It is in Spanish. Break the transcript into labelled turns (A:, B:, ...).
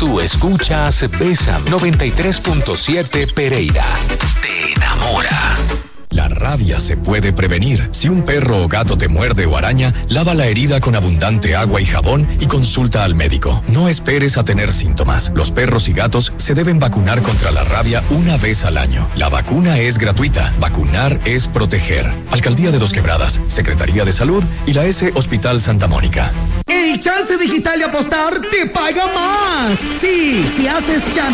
A: Tú escuchas Bésame 93.7 Pereira. Te enamora.
B: La rabia se puede prevenir. Si un perro o gato te muerde o araña, lava la herida con abundante agua y jabón y consulta al médico. No esperes a tener síntomas. Los perros y gatos se deben vacunar contra la rabia una vez al año. La vacuna es gratuita. Vacunar es proteger. Alcaldía de Dos Quebradas, Secretaría de Salud y la S Hospital Santa Mónica.
C: El Chance Digital de Apostar te paga más. Sí, si haces chance